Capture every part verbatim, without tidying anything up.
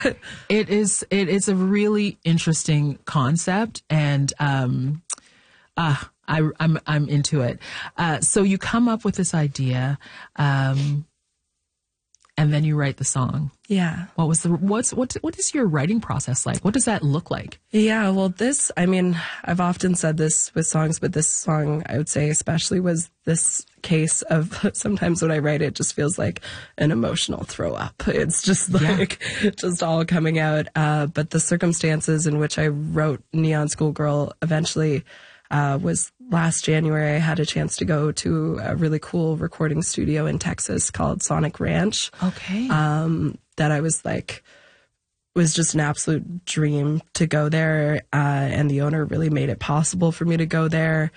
It is, it is a really interesting concept, and, um, uh, I, I'm, I'm into it. Uh, so you come up with this idea, um, and then you write the song. Yeah. What was the, what's, what, what is your writing process like? What does that look like? Yeah, well, this, I mean, I've often said this with songs, but this song, I would say especially, was this case of sometimes when I write it, it just feels like an emotional throw up. It's just like, yeah. just all coming out. Uh, but the circumstances in which I wrote Neon Schoolgirl eventually uh, was last January. I had a chance to go to a really cool recording studio in Texas called Sonic Ranch. Okay. Um, that I was like, was just an absolute dream to go there. Uh, and the owner really made it possible for me to go there.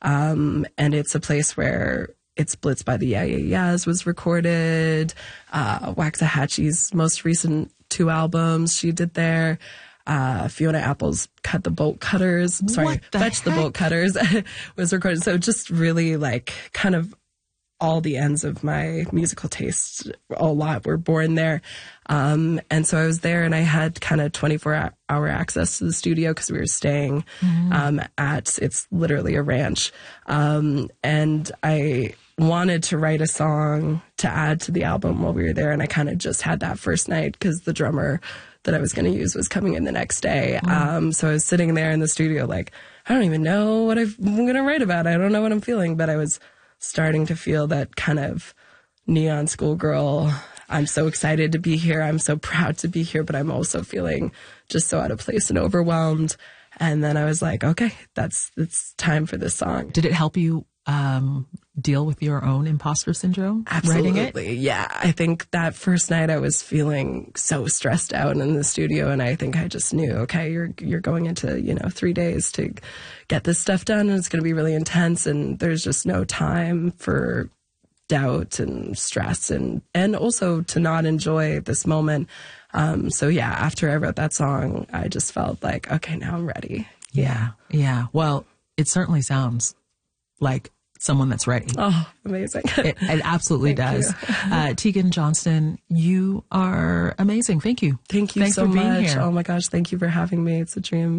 Um, and it's a place where It's Blitz by the Yeah Yeah Yeahs was recorded. Uh, Waxahachie's most recent two albums she did there. Uh, Fiona Apple's Cut the Bolt Cutters, sorry, the Fetch the heck? Bolt Cutters was recorded. So just really like kind of all the ends of my musical tastes, a lot were born there. Um, and so I was there and I had kind of twenty-four hour access to the studio because we were staying mm-hmm. um, at, it's literally a ranch. Um, and I wanted to write a song to add to the album while we were there. And I kind of just had that first night because the drummer that I was going to use was coming in the next day. Mm. Um, so I was sitting there in the studio like, I don't even know what I've, I'm going to write about. I don't know what I'm feeling, but I was starting to feel that kind of Neon Schoolgirl. I'm so excited to be here. I'm so proud to be here, but I'm also feeling just so out of place and overwhelmed. And then I was like, okay, that's, it's time for this song. Did it help you um, deal with your own imposter syndrome? Absolutely. Writing it? Yeah. I think that first night I was feeling so stressed out in the studio, and I think I just knew, okay, you're you're going into, you know, three days to get this stuff done, and it's going to be really intense, and there's just no time for doubt and stress, and and also to not enjoy this moment. Um, so yeah, after I wrote that song, I just felt like, okay, now I'm ready. Yeah. Yeah. Well, it certainly sounds like someone that's ready. Oh, amazing. It, it absolutely does. uh, Tegan Johnston, you are amazing. Thank you. Thank you Thanks so for being much. here. Oh my gosh. Thank you for having me. It's a dream.